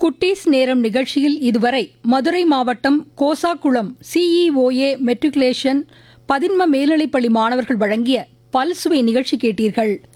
குட்டீஸ் நேரம் நிகழ்ச்சியில் இதுவரை மதுரை மாவட்டம் கோசாக்குளம் சிஇஓஏ மெட்ரிகுலேஷன் பதின்ம மேல்நிலைப்பள்ளி மாணவர்கள் வழங்கிய பல்சுவை நிகழ்ச்சி கேட்டீர்கள்.